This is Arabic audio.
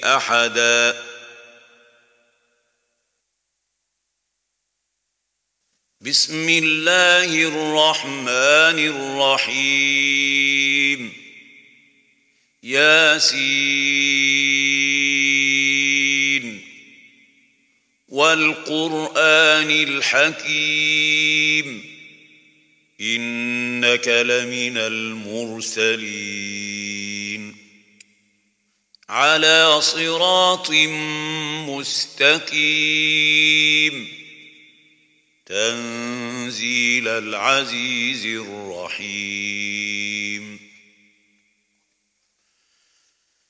أحدا. بسم الله الرحمن الرحيم. ياسين والقرآن الحكيم إنك لمن المرسلين على صراط مستقيم تنزيل العزيز الرحيم.